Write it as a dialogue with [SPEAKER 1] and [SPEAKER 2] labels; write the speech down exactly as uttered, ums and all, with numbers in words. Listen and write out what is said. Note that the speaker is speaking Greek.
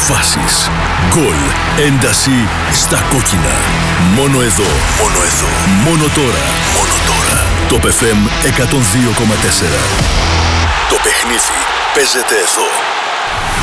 [SPEAKER 1] Φάσεις, γκολ, ένταση στα κόκκινα. Μόνο εδώ, μόνο εδώ, μόνο τώρα, μόνο τώρα. Το εφ εμ εκατόν δύο κόμμα τέσσερα. Το παιχνίδι παίζεται εδώ.